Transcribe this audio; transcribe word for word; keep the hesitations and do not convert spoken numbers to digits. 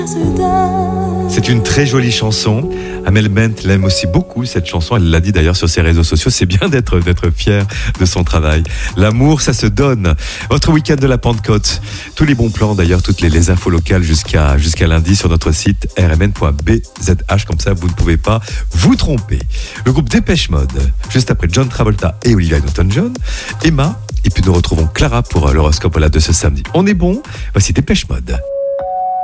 C'est une très jolie chanson. Amel Bent l'aime aussi beaucoup, cette chanson. Elle l'a dit d'ailleurs sur ses réseaux sociaux. C'est bien d'être, d'être fier de son travail. L'amour, ça se donne. Votre week-end de la Pentecôte. Tous les bons plans, d'ailleurs, toutes les, les infos locales jusqu'à, jusqu'à lundi sur notre site r m n point b z h. Comme ça, vous ne pouvez pas vous tromper. Le groupe Dépêche Mode, juste après John Travolta et Olivia Newton-John. Emma. Et puis nous retrouvons Clara pour l'horoscope de ce samedi. On est bon. Voici Dépêche Mode.